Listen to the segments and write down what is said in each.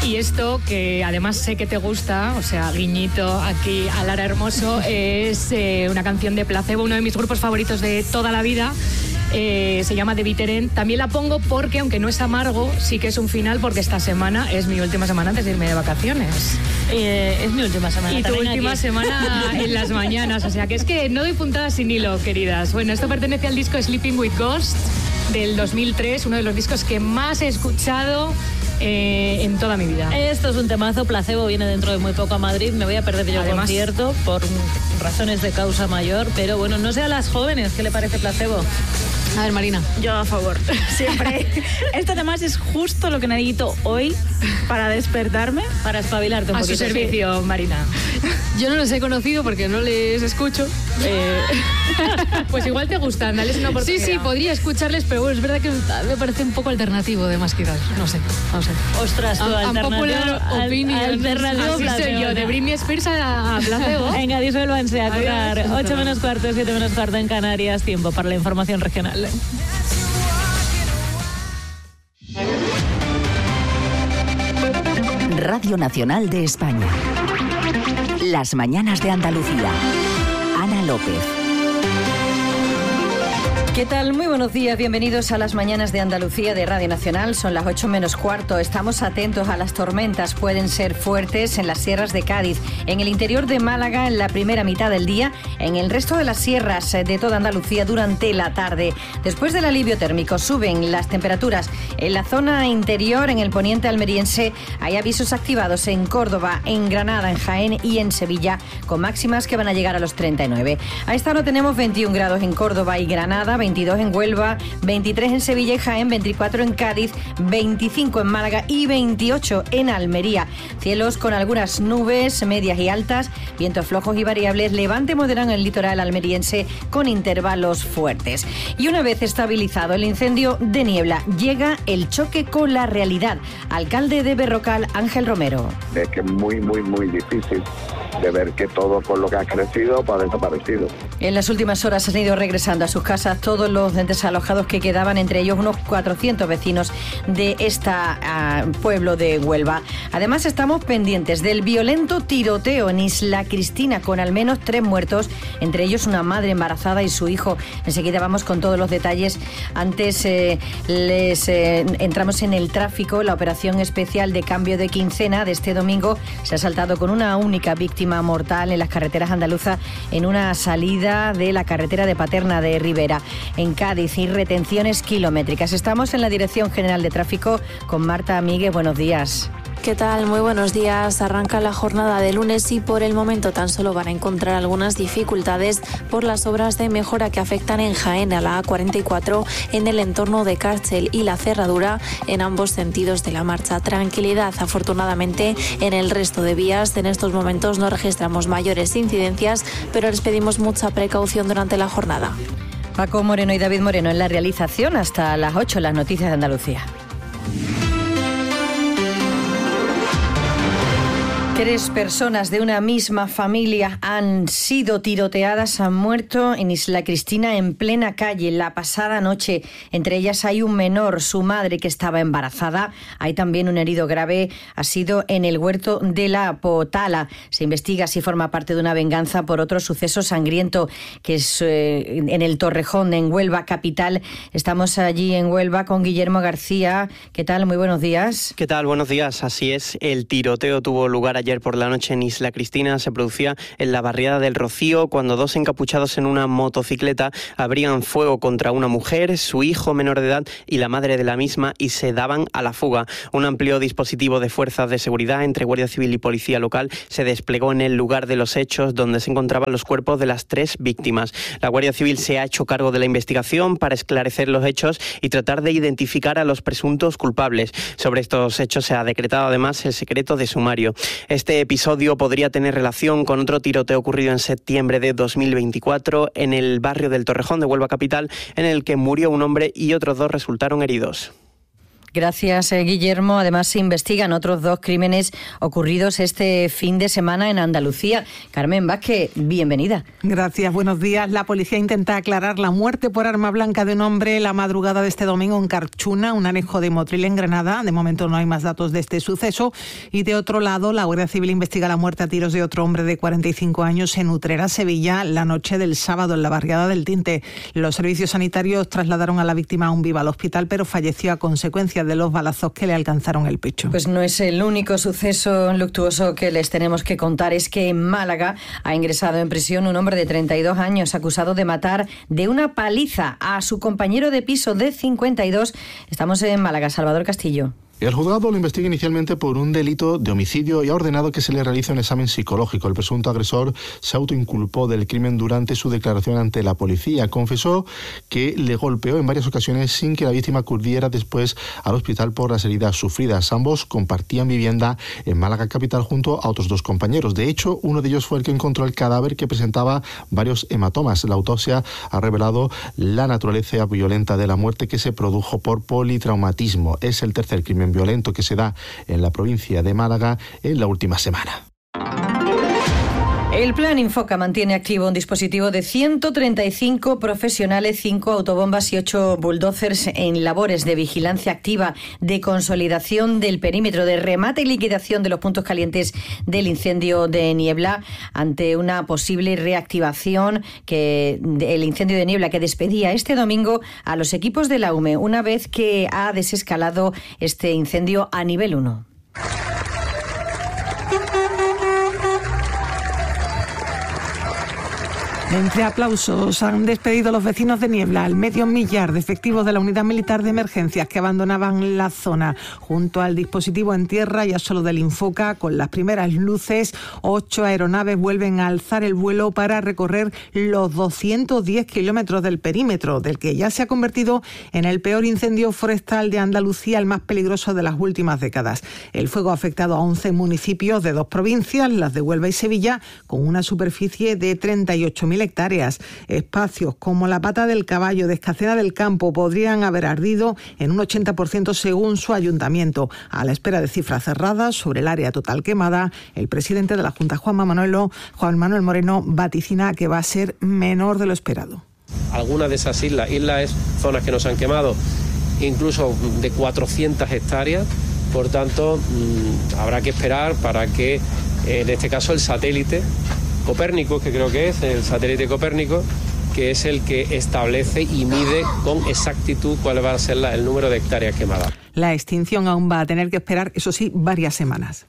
Y esto, que además sé que te gusta, o sea, guiñito aquí a Lara Hermoso, es una canción de Placebo, uno de mis grupos favoritos de toda la vida. Se llama The Bitter End. También la pongo porque, aunque no es amargo, sí que es un final, porque esta semana es mi última semana antes de irme de vacaciones. Es mi última semana. Y tu última semana en las mañanas. O sea, que es que no doy puntadas sin hilo, queridas. Bueno, esto pertenece al disco Sleeping with Ghosts del 2003, uno de los discos que más he escuchado en toda mi vida. Esto es un temazo. Placebo viene dentro de muy poco a Madrid. Me voy a perder yo el concierto por razones de causa mayor, pero bueno, no sé a las jóvenes qué le parece Placebo. A ver, Marina. Yo a favor, siempre. Esto además es justo lo que necesito hoy para despertarme. Para espabilarte un poquito. A su servicio, sí. Marina. Yo no los he conocido porque no les escucho. Pues igual te gustan, dales una oportunidad. Sí, podría escucharles, pero bueno, es verdad que me parece un poco alternativo de más que tal. No sé. Ostras, tu popular opinion. Así soy yo, de Britney Spears a Placebo. Venga, disuélvanse a currar. 8 menos cuarto, 7 menos cuarto en Canarias. Tiempo para la información regional. Radio Nacional de España. Las mañanas de Andalucía. Ana López. ¿Qué tal? Muy buenos días, bienvenidos a las mañanas de Andalucía de Radio Nacional. Son las 8 menos cuarto. Estamos atentos a las tormentas. Pueden ser fuertes en las sierras de Cádiz, en el interior de Málaga en la primera mitad del día, en el resto de las sierras de toda Andalucía durante la tarde. Después del alivio térmico suben las temperaturas. En la zona interior, en el poniente almeriense, hay avisos activados en Córdoba, en Granada, en Jaén y en Sevilla, con máximas que van a llegar a los 39. A esta hora tenemos 21 grados en Córdoba y Granada, 22 en Huelva, 23 en Sevilla y Jaén, 24 en Cádiz, 25 en Málaga y 28 en Almería. Cielos con algunas nubes medias y altas, vientos flojos y variables, levante moderado en el litoral almeriense con intervalos fuertes. Y una vez estabilizado el incendio de Niebla, llega el choque con la realidad. Alcalde de Berrocal, Ángel Romero. Es que es muy difícil de ver que todo por lo que ha crecido pues ha desaparecido. En las últimas horas han ido regresando a sus casas todos los desalojados que quedaban, entre ellos unos 400 vecinos de este pueblo de Huelva. Además, estamos pendientes del violento tiroteo en Isla Cristina, con al menos 3 muertos, entre ellos una madre embarazada y su hijo. Enseguida vamos con todos los detalles. Antes entramos en el tráfico. La operación especial de cambio de quincena de este domingo se ha saltado con una única víctima mortal en las carreteras andaluzas en una salida de la carretera de Paterna de Ribera. En Cádiz y retenciones kilométricas. Estamos en la Dirección General de Tráfico con Marta Amigues. Buenos días. ¿Qué tal? Muy buenos días. Arranca la jornada de lunes y por el momento tan solo van a encontrar algunas dificultades por las obras de mejora que afectan en Jaén a la A44 en el entorno de Cárcel y la cerradura en ambos sentidos de la marcha. Tranquilidad, afortunadamente, en el resto de vías. En estos momentos no registramos mayores incidencias, pero les pedimos mucha precaución durante la jornada. Paco Moreno y David Moreno en la realización. Hasta las 8, las noticias de Andalucía. 3 personas de una misma familia han sido tiroteadas, han muerto en Isla Cristina en plena calle la pasada noche. Entre ellas hay un menor, su madre que estaba embarazada. Hay también un herido grave, ha sido en el huerto de la Potala. Se investiga si forma parte de una venganza por otro suceso sangriento que es en el Torrejón, en Huelva capital. Estamos allí en Huelva con Guillermo García. ¿Qué tal? Muy buenos días. ¿Qué tal? Buenos días. Así es, el tiroteo tuvo lugar ayer por la noche en Isla Cristina. Se producía en la barriada del Rocío cuando 2 encapuchados en una motocicleta abrían fuego contra una mujer, su hijo menor de edad y la madre de la misma y se daban a la fuga. Un amplio dispositivo de fuerzas de seguridad entre Guardia Civil y Policía Local se desplegó en el lugar de los hechos, donde se encontraban los cuerpos de las 3 víctimas. La Guardia Civil se ha hecho cargo de la investigación para esclarecer los hechos y tratar de identificar a los presuntos culpables. Sobre estos hechos se ha decretado además el secreto de sumario. Este episodio podría tener relación con otro tiroteo ocurrido en septiembre de 2024 en el barrio del Torrejón de Huelva capital, en el que murió un hombre y otros 2 resultaron heridos. Gracias, Guillermo. Además, se investigan otros 2 crímenes ocurridos este fin de semana en Andalucía. Carmen Vázquez, bienvenida. Gracias, buenos días. La policía intenta aclarar la muerte por arma blanca de un hombre la madrugada de este domingo en Carchuna, un anejo de Motril en Granada. De momento no hay más datos de este suceso. Y de otro lado, la Guardia Civil investiga la muerte a tiros de otro hombre de 45 años en Utrera, Sevilla, la noche del sábado en la barriada del Tinte. Los servicios sanitarios trasladaron a la víctima aún viva al hospital, pero falleció a consecuencia de los balazos que le alcanzaron el pecho. Pues no es el único suceso luctuoso que les tenemos que contar. Es que en Málaga ha ingresado en prisión un hombre de 32 años acusado de matar de una paliza a su compañero de piso de 52. Estamos en Málaga. Salvador Castillo. El juzgado lo investiga inicialmente por un delito de homicidio y ha ordenado que se le realice un examen psicológico. El presunto agresor se autoinculpó del crimen durante su declaración ante la policía. Confesó que le golpeó en varias ocasiones sin que la víctima acudiera después al hospital por las heridas sufridas. Ambos compartían vivienda en Málaga capital junto a otros 2 compañeros. De hecho, uno de ellos fue el que encontró el cadáver, que presentaba varios hematomas. La autopsia ha revelado la naturaleza violenta de la muerte, que se produjo por politraumatismo. Es el tercer crimen violento que se da en la provincia de Málaga en la última semana. El Plan Infoca mantiene activo un dispositivo de 135 profesionales, 5 autobombas y 8 bulldozers en labores de vigilancia activa, de consolidación del perímetro, de remate y liquidación de los puntos calientes del incendio de Niebla, ante una posible reactivación del incendio de Niebla, que despedía este domingo a los equipos de la UME, una vez que ha desescalado este incendio a nivel 1. Entre aplausos han despedido los vecinos de Niebla al medio millar de efectivos de la Unidad Militar de Emergencias que abandonaban la zona. Junto al dispositivo en tierra, ya solo del Infoca, con las primeras luces, 8 aeronaves vuelven a alzar el vuelo para recorrer los 210 kilómetros del perímetro, del que ya se ha convertido en el peor incendio forestal de Andalucía, el más peligroso de las últimas décadas. El fuego ha afectado a 11 municipios de 2 provincias, las de Huelva y Sevilla, con una superficie de 38.000 hectáreas. Espacios como la Pata del Caballo de Escacena del Campo podrían haber ardido en un 80% según su ayuntamiento. A la espera de cifras cerradas sobre el área total quemada, el presidente de la Junta, Juan Manuel Moreno, vaticina que va a ser menor de lo esperado. Algunas de esas islas es zonas que nos han quemado incluso de 400 hectáreas, por tanto habrá que esperar para que en este caso el satélite Copérnico, que creo que es el satélite Copérnico, que es el que establece y mide con exactitud cuál va a ser el número de hectáreas quemadas. La extinción aún va a tener que esperar, eso sí, varias semanas.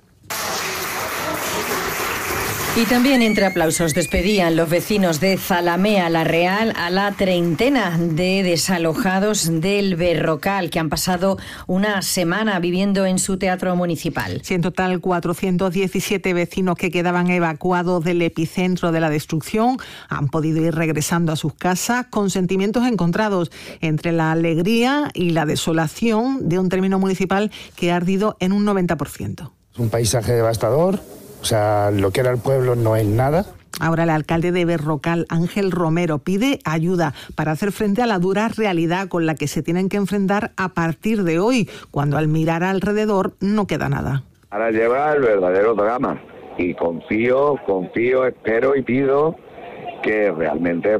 Y también entre aplausos despedían los vecinos de Zalamea la Real a la treintena de desalojados del Berrocal, que han pasado una semana viviendo en su teatro municipal. Sí, en total 417 vecinos que quedaban evacuados del epicentro de la destrucción han podido ir regresando a sus casas con sentimientos encontrados entre la alegría y la desolación de un término municipal que ha ardido en un 90%. Es un paisaje devastador. O sea, lo que era el pueblo no es nada. Ahora el alcalde de Berrocal, Ángel Romero, pide ayuda para hacer frente a la dura realidad con la que se tienen que enfrentar a partir de hoy, cuando al mirar alrededor no queda nada. Ahora lleva el verdadero drama y confío, espero y pido que realmente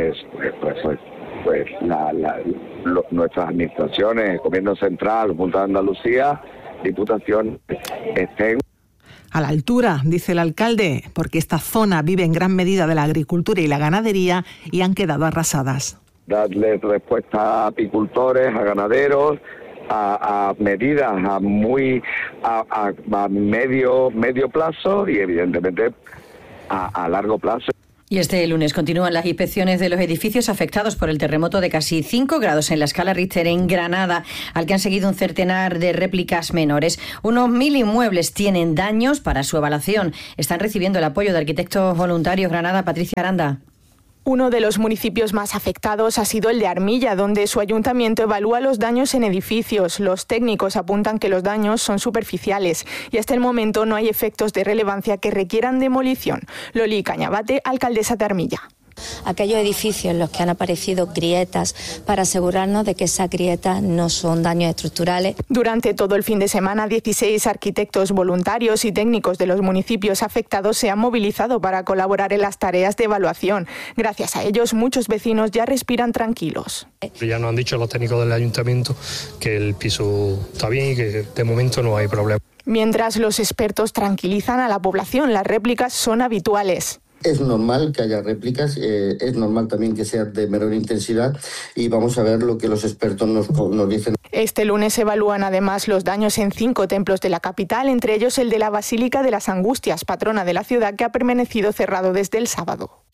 nuestras administraciones, Gobierno Central, Junta de Andalucía, Diputación, estén a la altura, dice el alcalde, porque esta zona vive en gran medida de la agricultura y la ganadería y han quedado arrasadas. Darle respuesta a apicultores, a ganaderos, a medidas a medio plazo y evidentemente a largo plazo. Y este lunes continúan las inspecciones de los edificios afectados por el terremoto de casi 5 grados en la escala Richter en Granada, al que han seguido un centenar de réplicas menores. Unos 1000 inmuebles tienen daños. Para su evaluación están recibiendo el apoyo de arquitectos voluntarios. Granada, Patricia Aranda. Uno de los municipios más afectados ha sido el de Armilla, donde su ayuntamiento evalúa los daños en edificios. Los técnicos apuntan que los daños son superficiales y hasta el momento no hay efectos de relevancia que requieran demolición. Loli Cañabate, alcaldesa de Armilla. Aquellos edificios en los que han aparecido grietas para asegurarnos de que esas grietas no son daños estructurales. Durante todo el fin de semana, 16 arquitectos voluntarios y técnicos de los municipios afectados se han movilizado para colaborar en las tareas de evaluación. Gracias a ellos, muchos vecinos ya respiran tranquilos. Ya nos han dicho los técnicos del ayuntamiento que el piso está bien y que de momento no hay problema. Mientras los expertos tranquilizan a la población, las réplicas son habituales. Es normal que haya réplicas, es normal también que sean de menor intensidad y vamos a ver lo que los expertos nos dicen. Este lunes evalúan además los daños en 5 templos de la capital, entre ellos el de la Basílica de las Angustias, patrona de la ciudad, que ha permanecido cerrado desde el sábado.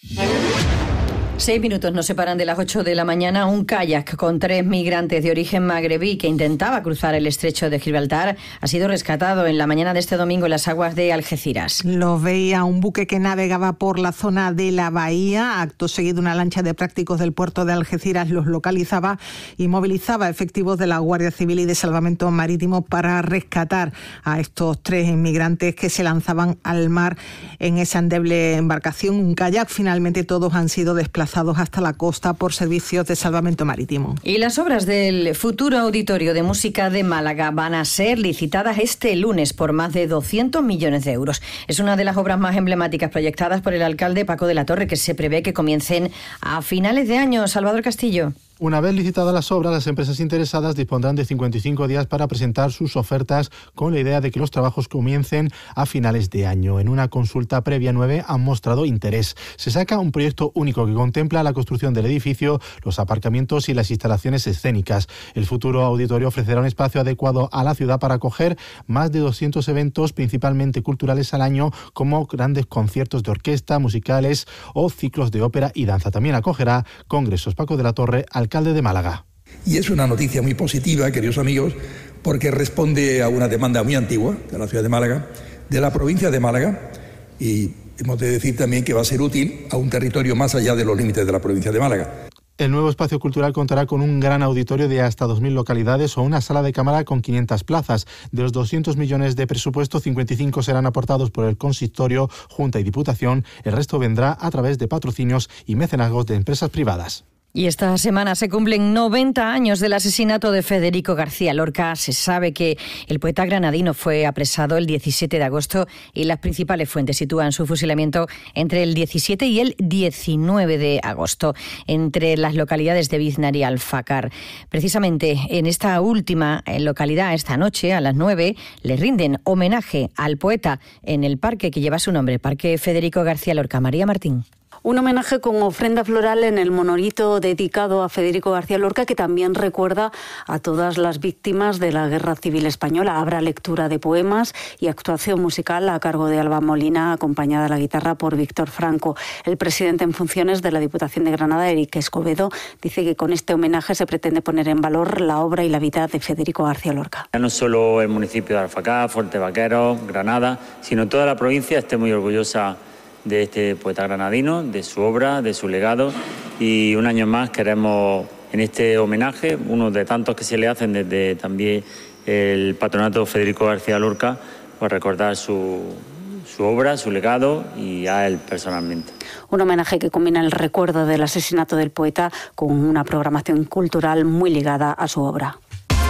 6 minutos nos separan de las 8 de la mañana. Un kayak con 3 migrantes de origen magrebí que intentaba cruzar el estrecho de Gibraltar ha sido rescatado en la mañana de este domingo en las aguas de Algeciras. Los veía un buque que navegaba por la zona de la bahía. Acto seguido, una lancha de prácticos del puerto de Algeciras los localizaba y movilizaba efectivos de la Guardia Civil y de Salvamento Marítimo para rescatar a estos 3 inmigrantes que se lanzaban al mar en esa endeble embarcación, un kayak. Finalmente todos han sido desplazados hasta la costa por servicios de salvamento marítimo. Y las obras del futuro Auditorio de Música de Málaga van a ser licitadas este lunes por más de 200 millones de euros. Es una de las obras más emblemáticas proyectadas por el alcalde Paco de la Torre, que se prevé que comiencen a finales de año. Salvador Castillo. Una vez licitadas las obras, las empresas interesadas dispondrán de 55 días para presentar sus ofertas con la idea de que los trabajos comiencen a finales de año. En una consulta previa, 9 han mostrado interés. Se saca un proyecto único que contempla la construcción del edificio, los aparcamientos y las instalaciones escénicas. El futuro auditorio ofrecerá un espacio adecuado a la ciudad para acoger más de 200 eventos, principalmente culturales al año, como grandes conciertos de orquesta, musicales o ciclos de ópera y danza. También acogerá congresos. Paco de la Torre, alcalde de Málaga. Y es una noticia muy positiva, queridos amigos, porque responde a una demanda muy antigua de la ciudad de Málaga, de la provincia de Málaga, y hemos de decir también que va a ser útil a un territorio más allá de los límites de la provincia de Málaga. El nuevo espacio cultural contará con un gran auditorio de hasta 2.000 localidades o una sala de cámara con 500 plazas. De los 200 millones de presupuesto, 55 serán aportados por el Consistorio, Junta y Diputación. El resto vendrá a través de patrocinios y mecenazgos de empresas privadas. Y esta semana se cumplen 90 años del asesinato de Federico García Lorca. Se sabe que el poeta granadino fue apresado el 17 de agosto y las principales fuentes sitúan su fusilamiento entre el 17 y el 19 de agosto, entre las localidades de Biznar y Alfacar. Precisamente en esta última localidad, esta noche a las 9, le rinden homenaje al poeta en el parque que lleva su nombre, Parque Federico García Lorca. María Martín. Un homenaje con ofrenda floral en el monolito dedicado a Federico García Lorca, que también recuerda a todas las víctimas de la Guerra Civil Española. Habrá lectura de poemas y actuación musical a cargo de Alba Molina, acompañada a la guitarra por Víctor Franco. El presidente en funciones de la Diputación de Granada, Eric Escobedo, dice que con este homenaje se pretende poner en valor la obra y la vida de Federico García Lorca. No solo el municipio de Alfacar, Fuerte Vaqueros, Granada, sino toda la provincia esté muy orgullosa de este poeta granadino, de su obra, de su legado, y un año más queremos en este homenaje, uno de tantos que se le hacen desde también el Patronato Federico García Lorca, pues recordar su obra, su legado y a él personalmente. Un homenaje que combina el recuerdo del asesinato del poeta con una programación cultural muy ligada a su obra.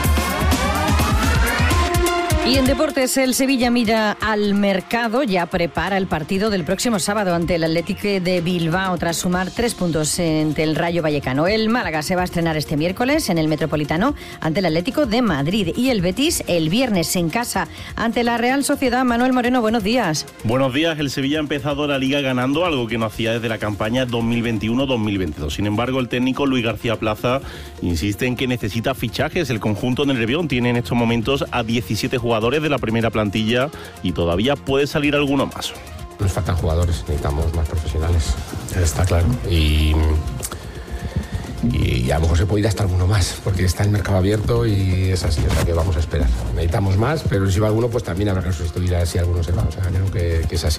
Y en deportes, el Sevilla mira al mercado, ya prepara el partido del próximo sábado ante el Athletic de Bilbao tras sumar 3 puntos ante el Rayo Vallecano. El Málaga se va a estrenar este miércoles en el Metropolitano ante el Atlético de Madrid y el Betis el viernes en casa ante la Real Sociedad. Manuel Moreno, buenos días. Buenos días. El Sevilla ha empezado la Liga ganando, algo que no hacía desde la campaña 2021-2022. Sin embargo, el técnico Luis García Plaza insiste en que necesita fichajes. El conjunto del Nervión tiene en estos momentos a 17 jugadores de la primera plantilla y todavía puede salir alguno más. Nos faltan jugadores, necesitamos más profesionales, está claro. Y a lo mejor se puede ir hasta alguno más, porque está el mercado abierto y es así, o sea que vamos a esperar. Necesitamos más, pero si va alguno, pues también habrá que sustituir a si alguno se va, o sea creo que es así.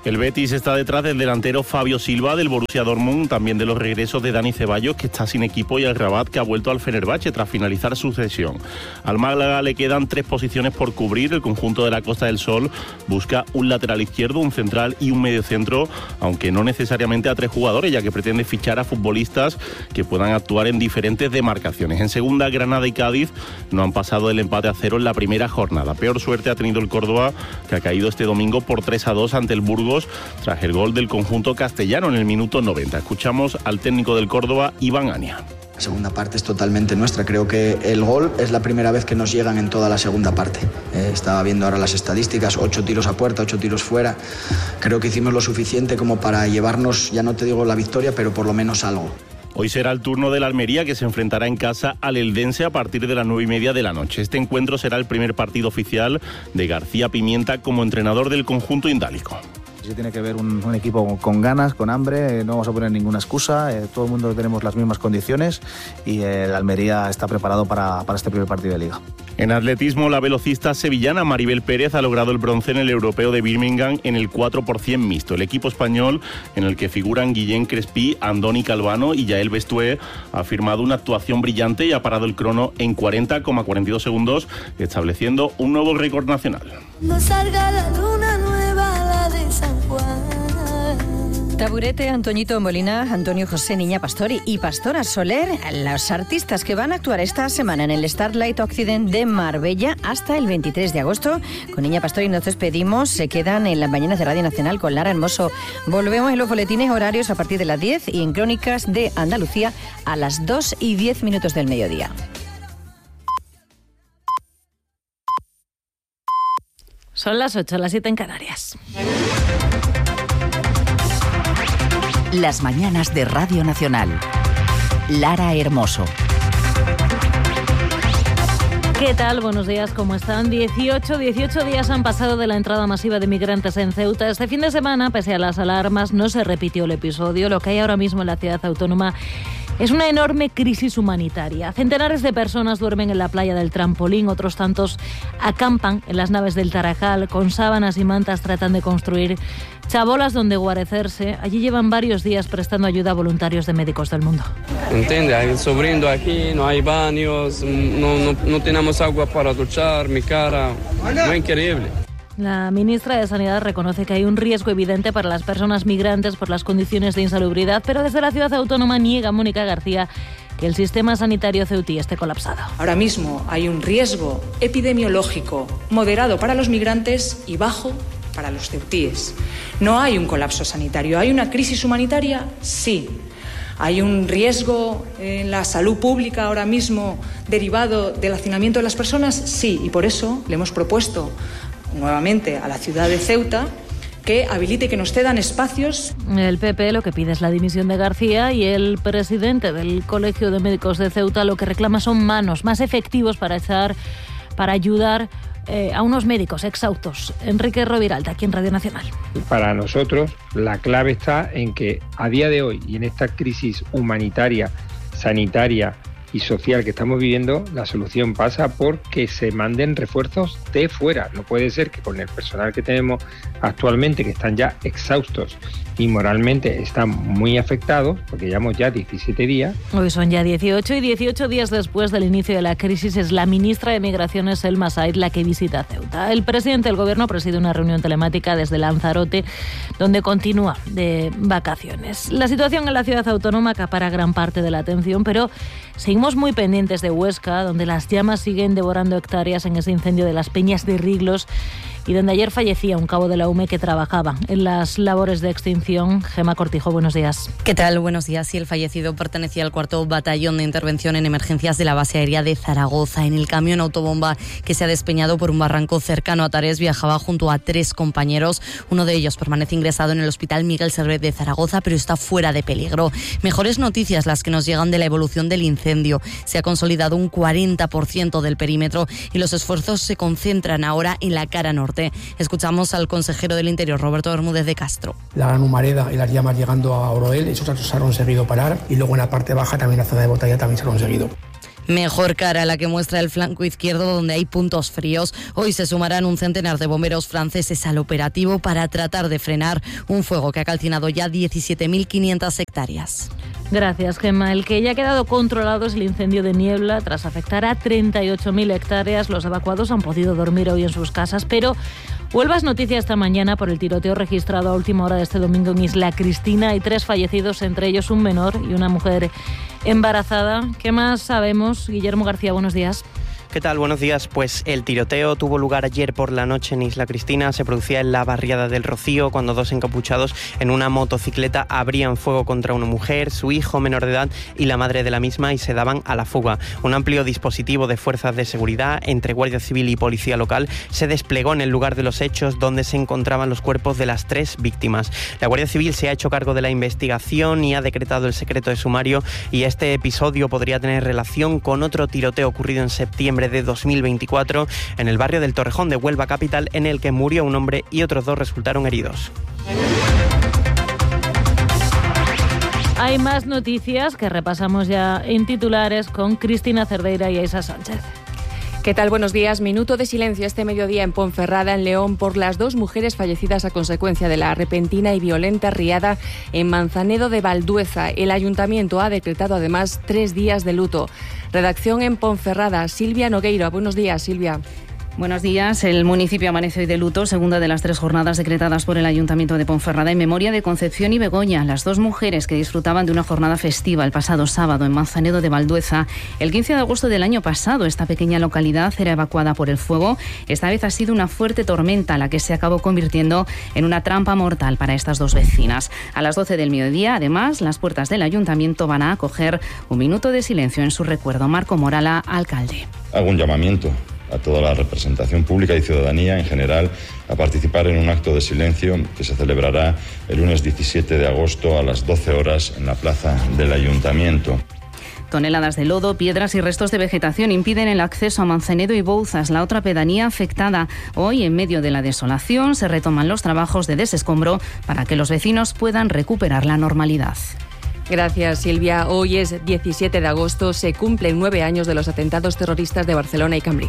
El Betis está detrás del delantero Fabio Silva del Borussia Dortmund, también de los regresos de Dani Ceballos, que está sin equipo, y al Rabat, que ha vuelto al Fenerbahce tras finalizar su cesión. Al Málaga le quedan 3 posiciones por cubrir. El conjunto de la Costa del Sol busca un lateral izquierdo, un central y un mediocentro, aunque no necesariamente a 3 jugadores, ya que pretende fichar a futbolistas que puedan actuar en diferentes demarcaciones. En segunda, Granada y Cádiz no han pasado del empate a 0 en la primera jornada. Peor suerte ha tenido el Córdoba, que ha caído este domingo por 3-2 ante el Burgos, tras el gol del conjunto castellano en el minuto 90. Escuchamos al técnico del Córdoba, Iván Ania. La segunda parte es totalmente nuestra. Creo que el gol es la primera vez que nos llegan en toda la segunda parte. Estaba viendo ahora las estadísticas, 8 tiros a puerta, 8 tiros fuera. Creo que hicimos lo suficiente como para llevarnos, ya no te digo la victoria, pero por lo menos algo. Hoy será el turno del Almería, que se enfrentará en casa al Eldense a partir de las 9:30 de la noche. Este encuentro será el primer partido oficial de García Pimienta como entrenador del conjunto indálico. Sí, tiene que ver un equipo con ganas, con hambre, no vamos a poner ninguna excusa, todo el mundo tenemos las mismas condiciones y el Almería está preparado para este primer partido de Liga. En atletismo, la velocista sevillana Maribel Pérez ha logrado el bronce en el Europeo de Birmingham en el 4x100 mixto. El equipo español, en el que figuran Guillén Crespí, Andoni Calvano y Yael Bestué, ha firmado una actuación brillante y ha parado el crono en 40,42 segundos, estableciendo un nuevo récord nacional. No salga la luna nueva, la de San Juan. Taburete, Antoñito Molina, Antonio José Niña Pastori y Pastora Soler, los artistas que van a actuar esta semana en el Starlight Occident de Marbella hasta el 23 de agosto. Con Niña Pastori nos despedimos, se quedan en las mañanas de Radio Nacional con Lara Hermoso. Volvemos en los boletines horarios a partir de las 10 y en Crónicas de Andalucía a las 2:10 del mediodía. Son las 8, las 7 en Canarias. Las mañanas de Radio Nacional. Lara Hermoso. ¿Qué tal? Buenos días, ¿cómo están? 18 días han pasado de la entrada masiva de migrantes en Ceuta. Este fin de semana, pese a las alarmas, no se repitió el episodio. Lo que hay ahora mismo en la ciudad autónoma es una enorme crisis humanitaria. Centenares de personas duermen en la playa del Trampolín, otros tantos acampan en las naves del Tarajal, con sábanas y mantas tratan de construir chabolas donde guarecerse. Allí llevan varios días prestando ayuda a voluntarios de Médicos del Mundo. Entiende, hay sobrino aquí, no hay baños, no tenemos agua para duchar, mi cara, muy increíble. La ministra de Sanidad reconoce que hay un riesgo evidente para las personas migrantes por las condiciones de insalubridad, pero desde la ciudad autónoma niega Mónica García que el sistema sanitario ceutí esté colapsado. Ahora mismo hay un riesgo epidemiológico moderado para los migrantes y bajo para los ceutíes. No hay un colapso sanitario. ¿Hay una crisis humanitaria? Sí. ¿Hay un riesgo en la salud pública ahora mismo derivado del hacinamiento de las personas? Sí, y por eso le hemos propuesto nuevamente a la ciudad de Ceuta que habilite, que nos cedan espacios. El PP lo que pide es la dimisión de García y el presidente del Colegio de Médicos de Ceuta lo que reclama son manos más efectivos para ayudar a unos médicos exhaustos. Enrique Roviralta, aquí en Radio Nacional. Para nosotros la clave está en que a día de hoy y en esta crisis humanitaria, sanitaria y social que estamos viviendo, la solución pasa por que se manden refuerzos de fuera. No puede ser que con el personal que tenemos actualmente, que están ya exhaustos y moralmente están muy afectados, porque llevamos ya 17 días. Hoy son ya 18 y 18 días después del inicio de la crisis es la ministra de Migraciones, Selma Said, la que visita Ceuta. El presidente del gobierno preside una reunión telemática desde Lanzarote, donde continúa de vacaciones. La situación en la ciudad autónoma acapara gran parte de la atención, pero seguimos muy pendientes de Huesca, donde las llamas siguen devorando hectáreas en ese incendio de las Peñas de Riglos y donde ayer fallecía un cabo de la UME que trabajaba en las labores de extinción. Gemma Cortijo, buenos días. ¿Qué tal? Buenos días. Sí, el fallecido pertenecía al 4º Batallón de Intervención en Emergencias de la Base Aérea de Zaragoza. En el camión autobomba que se ha despeñado por un barranco cercano a Tares viajaba junto a 3 compañeros. Uno de ellos permanece ingresado en el Hospital Miguel Servet de Zaragoza, pero está fuera de peligro. Mejores noticias las que nos llegan de la evolución del incendio. Se ha consolidado un 40% del perímetro y los esfuerzos se concentran ahora en la cara norte. Escuchamos al consejero del Interior, Roberto Bermúdez de Castro. La gran humareda y las llamas llegando a Oroel, eso se ha conseguido parar, y luego en la parte baja también la zona de Botalla también se ha conseguido. Mejor cara la que muestra el flanco izquierdo, donde hay puntos fríos. Hoy se sumarán un centenar de bomberos franceses al operativo para tratar de frenar un fuego que ha calcinado ya 17.500 hectáreas. Gracias, Gemma. El que ya ha quedado controlado es el incendio de Niebla. Tras afectar a 38.000 hectáreas, los evacuados han podido dormir hoy en sus casas, pero Huelva es noticia esta mañana por el tiroteo registrado a última hora de este domingo en Isla Cristina. Hay 3 fallecidos, entre ellos un menor y una mujer embarazada. ¿Qué más sabemos? Guillermo García, buenos días. ¿Qué tal? Buenos días. Pues el tiroteo tuvo lugar ayer por la noche en Isla Cristina. Se producía en la barriada del Rocío cuando 2 encapuchados en una motocicleta abrían fuego contra una mujer, su hijo menor de edad y la madre de la misma y se daban a la fuga. Un amplio dispositivo de fuerzas de seguridad entre Guardia Civil y Policía Local se desplegó en el lugar de los hechos donde se encontraban los cuerpos de las 3 víctimas. La Guardia Civil se ha hecho cargo de la investigación y ha decretado el secreto de sumario, y este episodio podría tener relación con otro tiroteo ocurrido en septiembre de 2024 en el barrio del Torrejón de Huelva capital, en el que murió un hombre y otros 2 resultaron heridos. Hay más noticias que repasamos ya en titulares con Cristina Cerdeira y Aisa Sánchez. ¿Qué tal? Buenos días. Minuto de silencio este mediodía en Ponferrada, en León, por las 2 mujeres fallecidas a consecuencia de la repentina y violenta riada en Manzanedo de Valdueza. El ayuntamiento ha decretado además 3 días de luto. Redacción en Ponferrada, Silvia Nogueira. Buenos días, Silvia. Buenos días. El municipio amanece hoy de luto, segunda de las 3 jornadas decretadas por el Ayuntamiento de Ponferrada en memoria de Concepción y Begoña, las 2 mujeres que disfrutaban de una jornada festiva el pasado sábado en Manzanedo de Valdueza. El 15 de agosto del año pasado, esta pequeña localidad era evacuada por el fuego. Esta vez ha sido una fuerte tormenta la que se acabó convirtiendo en una trampa mortal para estas 2 vecinas. A las 12 del mediodía, además, las puertas del Ayuntamiento van a acoger un minuto de silencio en su recuerdo. Marco Morala, alcalde. Hago un llamamiento a toda la representación pública y ciudadanía en general a participar en un acto de silencio que se celebrará el lunes 17 de agosto a las 12 horas en la plaza del Ayuntamiento. Toneladas de lodo, piedras y restos de vegetación impiden el acceso a Manzanedo y Bouzas, la otra pedanía afectada. Hoy, en medio de la desolación, se retoman los trabajos de desescombro para que los vecinos puedan recuperar la normalidad. Gracias, Silvia. Hoy es 17 de agosto, se cumplen 9 años de los atentados terroristas de Barcelona y Cambrils.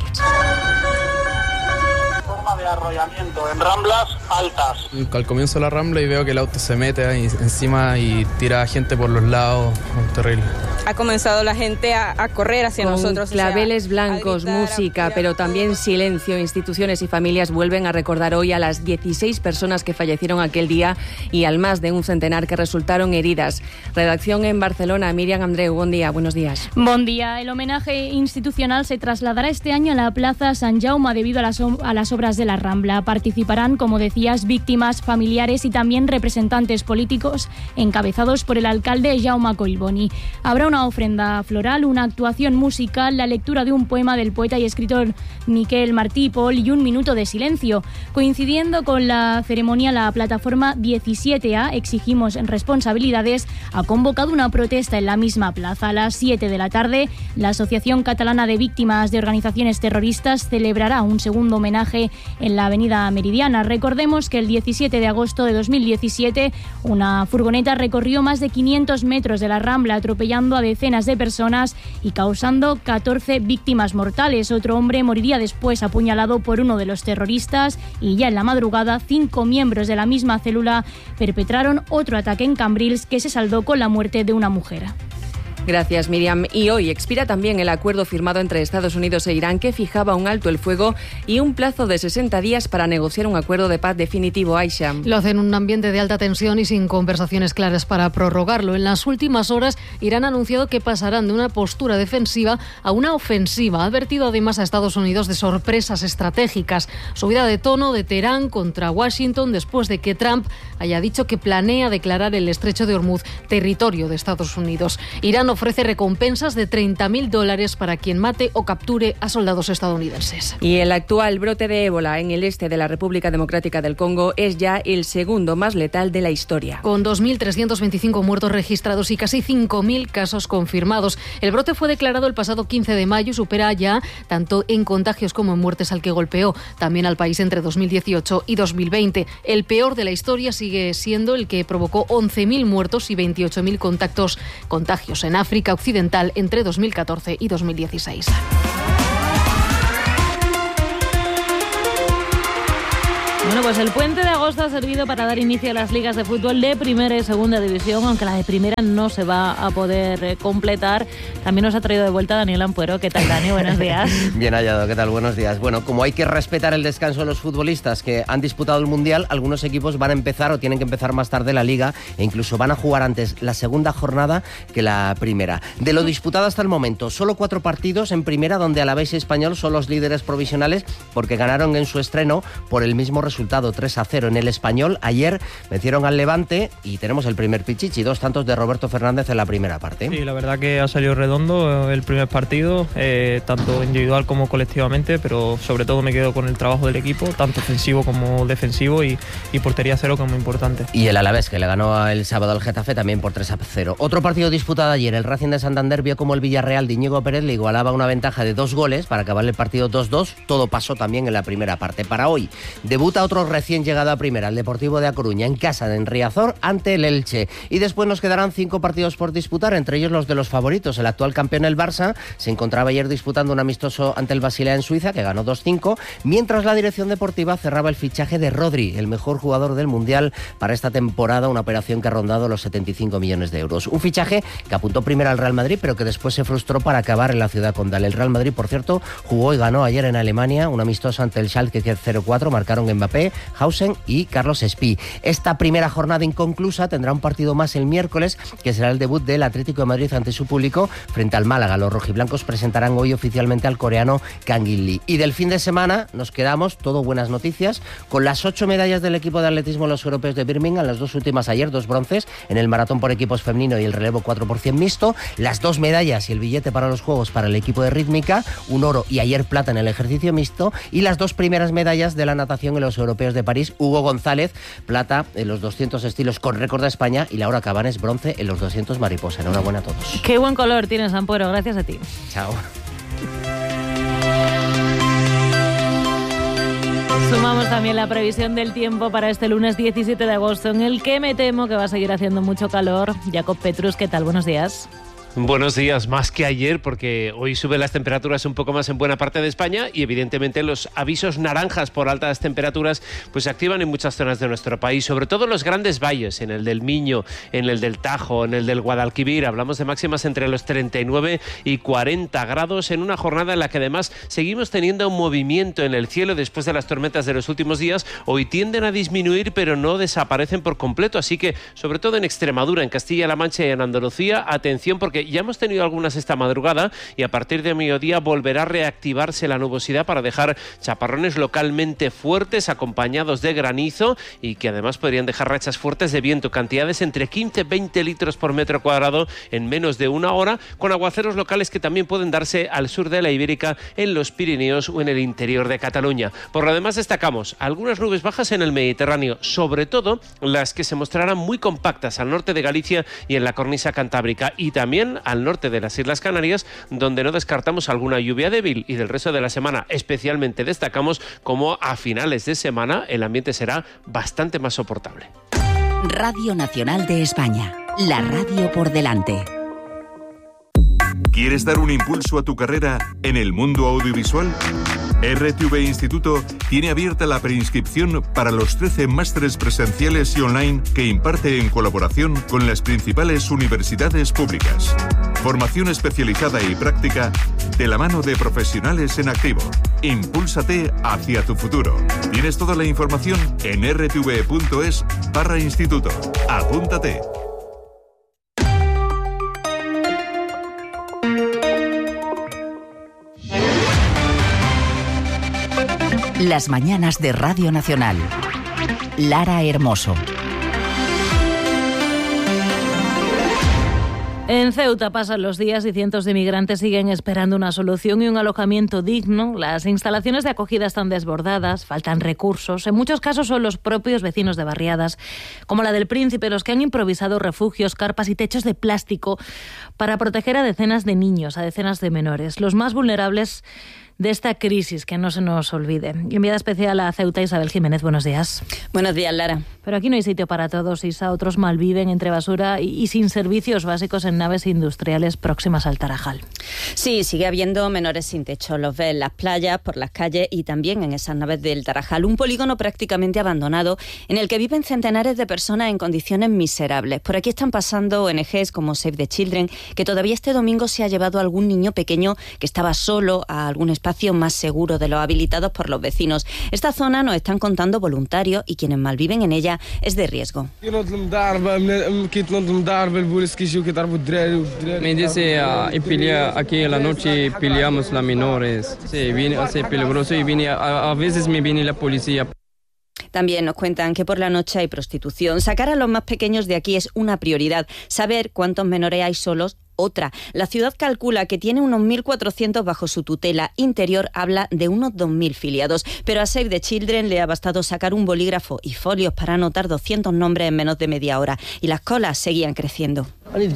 Forma de arrollamiento en ramblas altas. Al comienzo de la rambla y veo que el auto se mete ahí encima y tira a gente por los lados, terrible. Ha comenzado la gente a correr hacia nosotros. Claveles blancos, música, pero también silencio. Instituciones y familias vuelven a recordar hoy a las 16 personas que fallecieron aquel día y al más de un centenar que resultaron heridas. Redacción en Barcelona, Miriam Andreu, buen día, buenos días. Buen día. El homenaje institucional se trasladará este año a la Plaza Sant Jaume debido a las obras de la Rambla. Participarán, como decías, víctimas, familiares y también representantes políticos encabezados por el alcalde Jaume Collboni. Habrá una ofrenda floral, una actuación musical, la lectura de un poema del poeta y escritor Miquel Martí i Pol y un minuto de silencio. Coincidiendo con la ceremonia, la plataforma 17A, Exigimos Responsabilidades, ha convocado una protesta en la misma plaza. A las 7 de la tarde, la Asociación Catalana de Víctimas de Organizaciones Terroristas celebrará un segundo homenaje en la avenida Meridiana. Recordemos que el 17 de agosto de 2017, una furgoneta recorrió más de 500 metros de la Rambla, atropellando a decenas de personas y causando 14 víctimas mortales. Otro hombre moriría después apuñalado por uno de los terroristas y ya en la madrugada 5 miembros de la misma célula perpetraron otro ataque en Cambrils que se saldó con la muerte de una mujer. Gracias, Miriam. Y hoy expira también el acuerdo firmado entre Estados Unidos e Irán que fijaba un alto el fuego y un plazo de 60 días para negociar un acuerdo de paz definitivo. Aisha. Lo hace en un ambiente de alta tensión y sin conversaciones claras para prorrogarlo. En las últimas horas, Irán ha anunciado que pasarán de una postura defensiva a una ofensiva. Ha advertido además a Estados Unidos de sorpresas estratégicas. Subida de tono de Teherán contra Washington después de que Trump haya dicho que planea declarar el estrecho de Hormuz territorio de Estados Unidos. Irán ofrece recompensas de $30.000 para quien mate o capture a soldados estadounidenses. Y el actual brote de ébola en el este de la República Democrática del Congo es ya el segundo más letal de la historia. Con 2.325 muertos registrados y casi 5.000 casos confirmados. El brote fue declarado el pasado 15 de mayo y supera ya tanto en contagios como en muertes al que golpeó también al país entre 2018 y 2020. El peor de la historia sigue siendo el que provocó 11.000 muertos y 28.000 contagios en África. África Occidental entre 2014 y 2016. Bueno, pues el puente de agosto ha servido para dar inicio a las ligas de fútbol de primera y segunda división, aunque la de primera no se va a poder completar. También nos ha traído de vuelta Daniel Ampuero. ¿Qué tal, Dani? Buenos días. Bien hallado, ¿qué tal? Buenos días. Bueno, como hay que respetar el descanso de los futbolistas que han disputado el Mundial, algunos equipos van a empezar o tienen que empezar más tarde la Liga e incluso van a jugar antes la segunda jornada que la primera. De lo disputado hasta el momento, solo 4 partidos en primera, donde Alavés y Español son los líderes provisionales porque ganaron en su estreno por el mismo resultado, 3-0 en el Español. Ayer vencieron al Levante y tenemos el primer pichichi, 2 tantos de Roberto Fernández en la primera parte. Sí, la verdad que ha salido redondo el primer partido, tanto individual como colectivamente, pero sobre todo me quedo con el trabajo del equipo, tanto ofensivo como defensivo, y portería cero como importante. Y el Alavés, que le ganó el sábado al Getafe también por 3-0. Otro partido disputado ayer, el Racing de Santander vio como el Villarreal de Íñigo Pérez le igualaba una ventaja de 2 goles para acabar el partido 2-2. Todo pasó también en la primera parte. Para hoy, debuta otro recién llegado a primera, el Deportivo de A Coruña, en casa de Riazor ante el Elche. Y después nos quedarán 5 partidos por disputar, entre ellos los de los favoritos. El actual campeón, el Barça, se encontraba ayer disputando un amistoso ante el Basilea en Suiza, que ganó 2-5, mientras la dirección deportiva cerraba el fichaje de Rodri, el mejor jugador del Mundial para esta temporada, una operación que ha rondado los 75 millones de euros. Un fichaje que apuntó primero al Real Madrid, pero que después se frustró para acabar en la ciudad condal. El Real Madrid, por cierto, jugó y ganó ayer en Alemania un amistoso ante el Schalke 0-4, marcaron Mbappé, Hausen y Carlos Espí. Esta primera jornada inconclusa tendrá un partido más el miércoles, que será el debut del Atlético de Madrid ante su público frente al Málaga. Los rojiblancos presentarán hoy oficialmente al coreano Kang In-lee. Y del fin de semana nos quedamos, todo buenas noticias, con las 8 medallas del equipo de atletismo en los europeos de Birmingham, las 2 últimas ayer, 2 bronces en el maratón por equipos femenino y el relevo 4x100 mixto, las 2 medallas y el billete para los Juegos para el equipo de rítmica, un oro y ayer plata en el ejercicio mixto, y las 2 primeras medallas de la natación en los europeos de París, Hugo González, plata en los 200 estilos con récord de España, y Laura Cabanes, bronce en los 200 mariposa. Enhorabuena a todos. Qué buen color tienes, Ampuero, gracias a ti. Chao. Sumamos también la previsión del tiempo para este lunes 17 de agosto, en el que me temo que va a seguir haciendo mucho calor. Jacob Petrus, ¿qué tal? Buenos días. Buenos días, más que ayer, porque hoy suben las temperaturas un poco más en buena parte de España y evidentemente los avisos naranjas por altas temperaturas pues se activan en muchas zonas de nuestro país, sobre todo en los grandes valles, en el del Miño, en el del Tajo, en el del Guadalquivir. Hablamos de máximas entre los 39 y 40 grados en una jornada en la que además seguimos teniendo un movimiento en el cielo después de las tormentas de los últimos días. Hoy tienden a disminuir, pero no desaparecen por completo, así que sobre todo en Extremadura, en Castilla-La Mancha y en Andalucía, atención, porque ya hemos tenido algunas esta madrugada y a partir de mediodía volverá a reactivarse la nubosidad para dejar chaparrones localmente fuertes acompañados de granizo y que además podrían dejar rachas fuertes de viento, cantidades entre 15 y 20 litros por metro cuadrado en menos de una hora, con aguaceros locales que también pueden darse al sur de la Ibérica, en los Pirineos o en el interior de Cataluña. Por lo demás destacamos algunas nubes bajas en el Mediterráneo, sobre todo las que se mostrarán muy compactas al norte de Galicia y en la cornisa cantábrica, y también al norte de las Islas Canarias, donde no descartamos alguna lluvia débil, y del resto de la semana especialmente destacamos cómo a finales de semana el ambiente será bastante más soportable. Radio Nacional de España, la radio por delante. ¿Quieres dar un impulso a tu carrera en el mundo audiovisual? RTV Instituto tiene abierta la preinscripción para los 13 másteres presenciales y online que imparte en colaboración con las principales universidades públicas. Formación especializada y práctica de la mano de profesionales en activo. Impúlsate hacia tu futuro. Tienes toda la información en rtv.es/instituto. Apúntate. Las mañanas de Radio Nacional. Lara Hermoso. En Ceuta pasan los días y cientos de migrantes siguen esperando una solución y un alojamiento digno. Las instalaciones de acogida están desbordadas, faltan recursos. En muchos casos son los propios vecinos de barriadas, como la del Príncipe, los que han improvisado refugios, carpas y techos de plástico para proteger a decenas de niños, a decenas de menores. Los más vulnerables de esta crisis, que no se nos olvide. Enviada especial a Ceuta, Isabel Jiménez, buenos días. Buenos días, Lara. Pero aquí no hay sitio para todos, Isa. Otros malviven entre basura y sin servicios básicos en naves industriales próximas al Tarajal. Sí, sigue habiendo menores sin techo. Los ves en las playas, por las calles y también en esas naves del Tarajal. Un polígono prácticamente abandonado en el que viven centenares de personas en condiciones miserables. Por aquí están pasando ONGs como Save the Children, que todavía este domingo se ha llevado a algún niño pequeño que estaba solo a algún espacio más seguro de los habilitados por los vecinos. Esta zona, nos están contando voluntarios, y quienes malviven en ella, es de riesgo. Me dice aquí en la noche peleamos las menores. Sí, viene así peligroso y a veces me viene la policía. También nos cuentan que por la noche hay prostitución. Sacar a los más pequeños de aquí es una prioridad. Saber cuántos menores hay solos, otra. La ciudad calcula que tiene unos 1.400 bajo su tutela. Interior habla de unos 2.000 filiados. Pero a Save the Children le ha bastado sacar un bolígrafo y folios para anotar 200 nombres en menos de media hora. Y las colas seguían creciendo.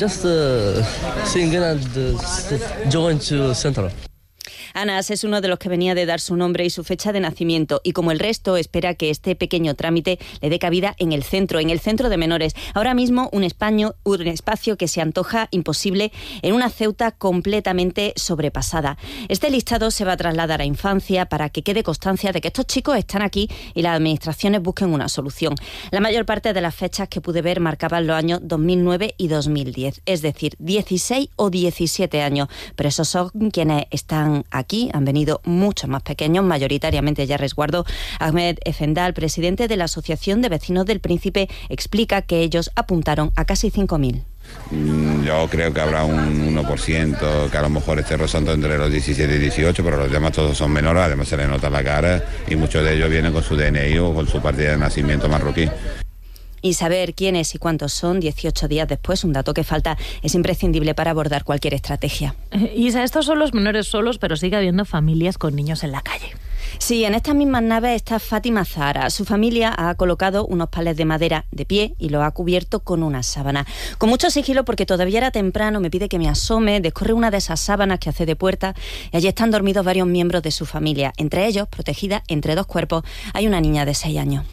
Anas es uno de los que venía de dar su nombre y su fecha de nacimiento, y como el resto espera que este pequeño trámite le dé cabida en el centro de menores. Ahora mismo un espacio que se antoja imposible en una Ceuta completamente sobrepasada. Este listado se va a trasladar a infancia para que quede constancia de que estos chicos están aquí y las administraciones busquen una solución. La mayor parte de las fechas que pude ver marcaban los años 2009 y 2010, es decir, 16 o 17 años. Pero esos son quienes están aquí. Han venido muchos más pequeños, mayoritariamente ya a resguardo. Ahmed Efendal, presidente de la Asociación de Vecinos del Príncipe, explica que ellos apuntaron a casi 5.000. Yo creo que habrá un 1% que a lo mejor esté rozando entre los 17 y 18, pero los demás todos son menores, además se les nota la cara y muchos de ellos vienen con su DNI o con su partida de nacimiento marroquí. Y saber quiénes y cuántos son 18 días después, un dato que falta, es imprescindible para abordar cualquier estrategia. Isa, estos son los menores solos, pero sigue habiendo familias con niños en la calle. Sí, en estas mismas naves está Fátima Zahara. Su familia ha colocado unos palets de madera de pie y lo ha cubierto con una sábana. Con mucho sigilo, porque todavía era temprano, me pide que me asome, descorre una de esas sábanas que hace de puerta y allí están dormidos varios miembros de su familia. Entre ellos, protegida entre dos cuerpos, hay una niña de 6 años.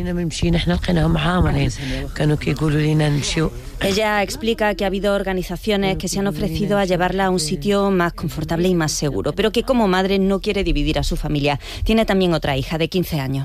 Ella explica que ha habido organizaciones que se han ofrecido a llevarla a un sitio más confortable y más seguro, pero que como madre no quiere dividir a su familia. Tiene también otra hija de 15 años.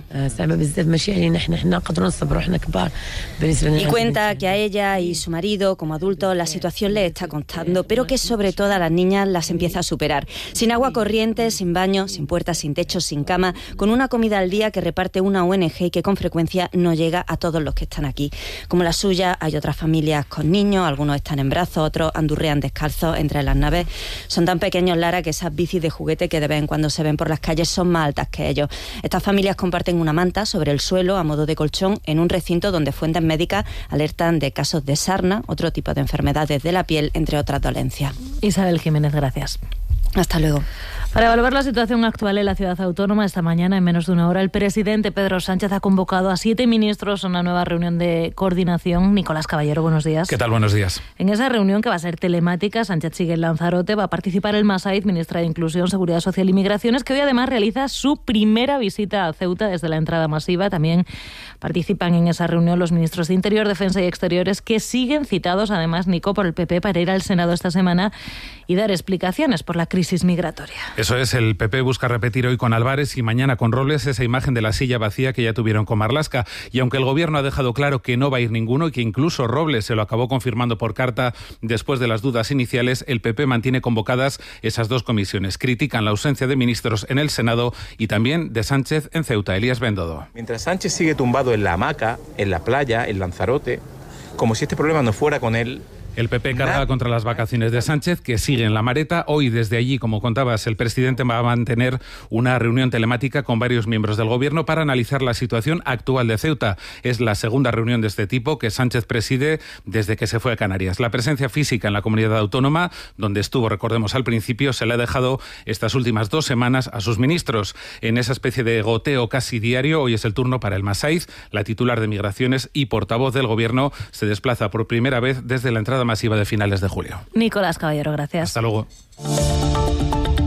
Y cuenta que a ella y su marido, como adultos, la situación les está costando, pero que sobre todo a las niñas las empieza a superar. Sin agua corriente, sin baño, sin puertas, sin techo, sin cama, con una comida al día que reparte una ONG y que con frecuencia no llega a todos los que están aquí. Como la suya, hay otras familias con niños, algunos están en brazos, otros andurrean descalzos entre las naves. Son tan pequeños, Lara, que esas bicis de juguete que de vez en cuando se ven por las calles son más altas que ellos. Estas familias comparten una manta sobre el suelo a modo de colchón en un recinto donde fuentes médicas alertan de casos de sarna, otro tipo de enfermedades de la piel, entre otras dolencias. Isabel Jiménez, gracias. Hasta luego. Para evaluar la situación actual en la ciudad autónoma, esta mañana, en menos de una hora, el presidente Pedro Sánchez ha convocado a 7 ministros a una nueva reunión de coordinación. Nicolás Caballero, buenos días. ¿Qué tal? Buenos días. En esa reunión, que va a ser telemática, Sánchez sigue en Lanzarote, va a participar el Massaid, ministra de Inclusión, Seguridad Social y Migraciones, que hoy además realiza su primera visita a Ceuta desde la entrada masiva. También participan en esa reunión los ministros de Interior, Defensa y Exteriores, que siguen citados, además, Nico, por el PP para ir al Senado esta semana y dar explicaciones por la crisis migratoria. Eso es, el PP busca repetir hoy con Álvarez y mañana con Robles esa imagen de la silla vacía que ya tuvieron con Marlaska. Y aunque el gobierno ha dejado claro que no va a ir ninguno y que incluso Robles se lo acabó confirmando por carta después de las dudas iniciales, el PP mantiene convocadas esas dos comisiones. Critican la ausencia de ministros en el Senado y también de Sánchez en Ceuta. Elías Bendodo. Mientras Sánchez sigue tumbado en la hamaca, en la playa, en Lanzarote, como si este problema no fuera con él, El PP carga contra las vacaciones de Sánchez, que sigue en la Mareta. Hoy, desde allí, como contabas, el presidente va a mantener una reunión telemática con varios miembros del gobierno para analizar la situación actual de Ceuta. Es la segunda reunión de este tipo que Sánchez preside desde que se fue a Canarias. La presencia física en la comunidad autónoma, donde estuvo, recordemos al principio, se le ha dejado estas últimas 2 semanas a sus ministros. En esa especie de goteo casi diario, hoy es el turno para el Massaid. La titular de Migraciones y portavoz del gobierno se desplaza por primera vez desde la entrada masiva de finales de julio. Nicolás Caballero, gracias. Hasta luego.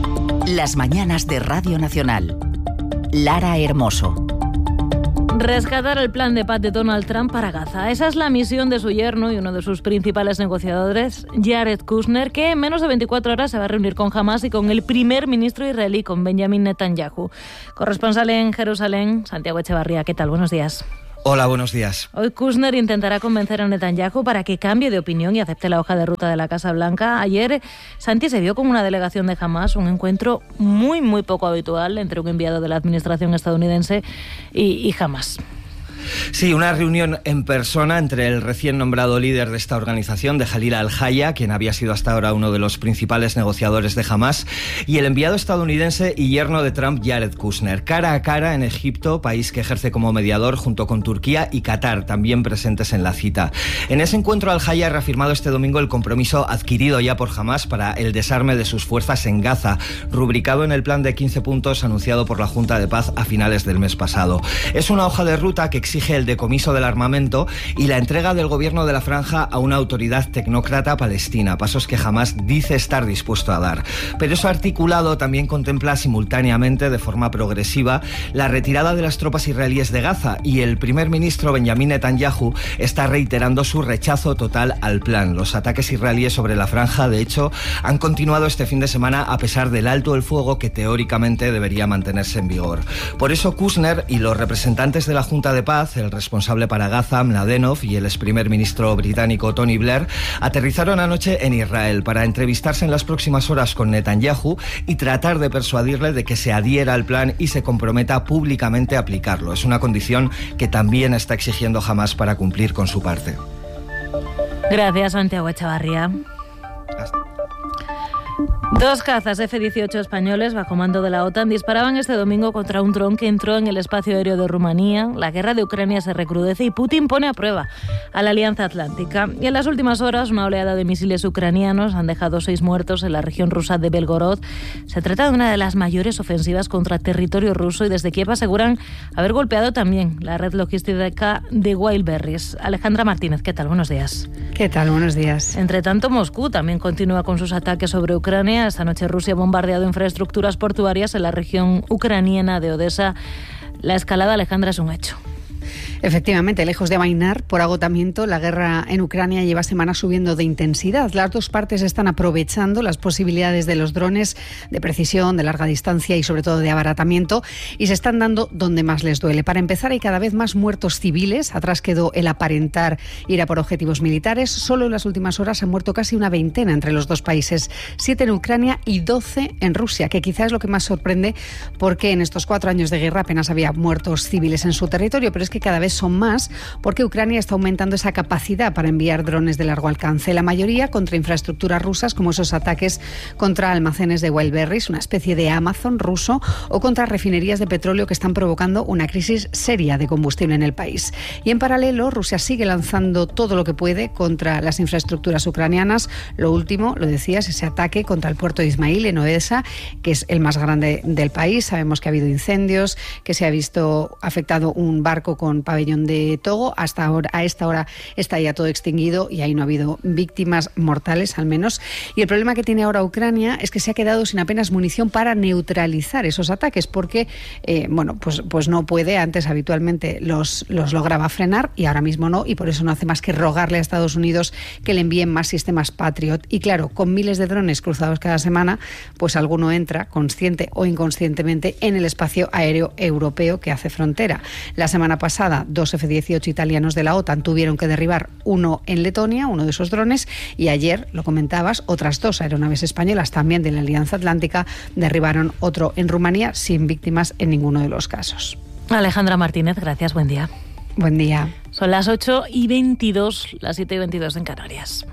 Las mañanas de Radio Nacional. Lara Hermoso. Rescatar el plan de paz de Donald Trump para Gaza. Esa es la misión de su yerno y uno de sus principales negociadores, Jared Kushner, que en menos de 24 horas se va a reunir con Hamas y con el primer ministro israelí, con Benjamin Netanyahu. Corresponsal en Jerusalén, Santiago Echevarría. ¿Qué tal? Buenos días. Hola, buenos días. Hoy Kushner intentará convencer a Netanyahu para que cambie de opinión y acepte la hoja de ruta de la Casa Blanca. Ayer, Santi se vio con una delegación de Hamas, un encuentro muy poco habitual entre un enviado de la administración estadounidense y Hamas. Sí, una reunión en persona entre el recién nombrado líder de esta organización, de Jalil al-Haya, quien había sido hasta ahora uno de los principales negociadores de Hamas, y el enviado estadounidense y yerno de Trump, Jared Kushner, cara a cara en Egipto, país que ejerce como mediador junto con Turquía y Qatar, también presentes en la cita. En ese encuentro, al-Haya ha reafirmado este domingo el compromiso adquirido ya por Hamas para el desarme de sus fuerzas en Gaza, rubricado en el plan de 15 puntos anunciado por la Junta de Paz a finales del mes pasado. Es una hoja de ruta que exige el decomiso del armamento y la entrega del gobierno de la franja a una autoridad tecnócrata palestina, pasos que Hamas dice estar dispuesto a dar. Pero eso articulado también contempla simultáneamente, de forma progresiva, la retirada de las tropas israelíes de Gaza, y el primer ministro Benjamin Netanyahu está reiterando su rechazo total al plan. Los ataques israelíes sobre la franja, de hecho, han continuado este fin de semana a pesar del alto el fuego que teóricamente debería mantenerse en vigor. Por eso Kushner y los representantes de la Junta de Paz, el responsable para Gaza, Mladenov, y el ex primer ministro británico Tony Blair, aterrizaron anoche en Israel para entrevistarse en las próximas horas con Netanyahu y tratar de persuadirle de que se adhiera al plan y se comprometa públicamente a aplicarlo. Es una condición que también está exigiendo Hamas para cumplir con su parte. Gracias, Santiago Echevarría. Dos cazas F-18 españoles bajo mando de la OTAN disparaban este domingo contra un dron que entró en el espacio aéreo de Rumanía. La guerra de Ucrania se recrudece y Putin pone a prueba a la Alianza Atlántica. Y en las últimas horas, una oleada de misiles ucranianos han dejado 6 muertos en la región rusa de Belgorod. Se trata de una de las mayores ofensivas contra territorio ruso y desde Kiev aseguran haber golpeado también la red logística de Wildberries. Alejandra Martínez, ¿qué tal? Buenos días. ¿Qué tal? Buenos días. Entre tanto, Moscú también continúa con sus ataques sobre Ucrania. Esta noche Rusia ha bombardeado infraestructuras portuarias en la región ucraniana de Odessa. La escalada, Alejandra, es un hecho. Efectivamente, lejos de amainar por agotamiento, la guerra en Ucrania lleva semanas subiendo de intensidad. Las dos partes están aprovechando las posibilidades de los drones de precisión, de larga distancia y sobre todo de abaratamiento, y se están dando donde más les duele. Para empezar, hay cada vez más muertos civiles. Atrás quedó el aparentar ir a por objetivos militares. Solo en las últimas horas han muerto casi una veintena entre los dos países, 7 en Ucrania y 12 en Rusia, que quizás es lo que más sorprende porque en estos 4 años de guerra apenas había muertos civiles en su territorio, pero es que cada vez son más porque Ucrania está aumentando esa capacidad para enviar drones de largo alcance, la mayoría contra infraestructuras rusas, como esos ataques contra almacenes de Wildberries, una especie de Amazon ruso, o contra refinerías de petróleo que están provocando una crisis seria de combustible en el país. Y en paralelo, Rusia sigue lanzando todo lo que puede contra las infraestructuras ucranianas. Lo último, lo decías, ese ataque contra el puerto de Ismail en Odessa, que es el más grande del país. Sabemos que ha habido incendios, que se ha visto afectado un barco con pabellón de Togo. Hasta ahora, a esta hora está ya todo extinguido y ahí no ha habido víctimas mortales, al menos. Y el problema que tiene ahora Ucrania es que se ha quedado sin apenas munición para neutralizar esos ataques, porque pues no puede. Antes habitualmente los lograba frenar y ahora mismo no, y por eso no hace más que rogarle a Estados Unidos que le envíen más sistemas Patriot. Y claro, con miles de drones cruzados cada semana, pues alguno entra, consciente o inconscientemente, en el espacio aéreo europeo que hace frontera. La semana pasada, 2 F-18 italianos de la OTAN tuvieron que derribar uno en Letonia, uno de esos drones, y ayer, lo comentabas, otras 2 aeronaves españolas también de la Alianza Atlántica derribaron otro en Rumanía sin víctimas en ninguno de los casos. Alejandra Martínez, gracias, buen día. Buen día. Son las 8:22, las 7:22 en Canarias.